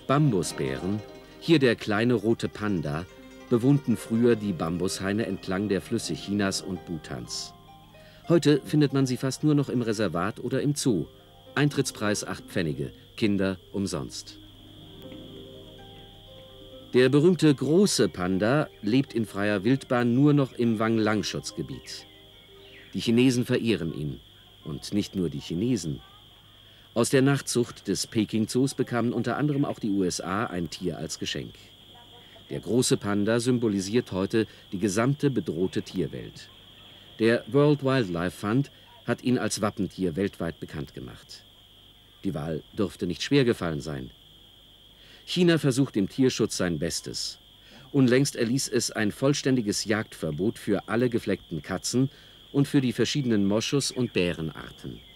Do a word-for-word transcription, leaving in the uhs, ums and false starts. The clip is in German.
Bambusbären, hier der kleine rote Panda, bewohnten früher die Bambushaine entlang der Flüsse Chinas und Bhutans. Heute findet man sie fast nur noch im Reservat oder im Zoo. Eintrittspreis acht Pfennige, Kinder umsonst. Der berühmte große Panda lebt in freier Wildbahn nur noch im Wanglang-Schutzgebiet. Die Chinesen verehren ihn. Und nicht nur die Chinesen. Aus der Nachzucht des Peking-Zoos bekamen unter anderem auch die U S A ein Tier als Geschenk. Der große Panda symbolisiert heute die gesamte bedrohte Tierwelt. Der World Wildlife Fund hat ihn als Wappentier weltweit bekannt gemacht. Die Wahl dürfte nicht schwer gefallen sein. China versucht im Tierschutz sein Bestes. Unlängst erließ es ein vollständiges Jagdverbot für alle gefleckten Katzen und für die verschiedenen Moschus- und Bärenarten.